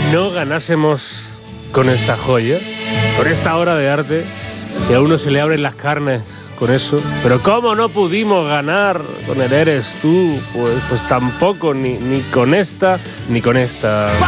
no ganásemos con esta joya, con esta obra de arte, que a uno se le abren las carnes con eso. Pero ¿cómo no pudimos ganar con el Eres Tú? Pues tampoco, ni con esta, ni con esta.